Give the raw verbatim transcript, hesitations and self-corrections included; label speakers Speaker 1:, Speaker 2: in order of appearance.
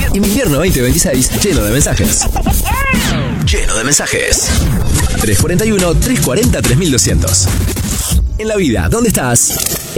Speaker 1: Invierno veinte veintiséis, lleno de mensajes. Lleno de mensajes. tres cuarenta y uno, tres cuarenta, tres mil doscientos. En la vida, ¿dónde estás?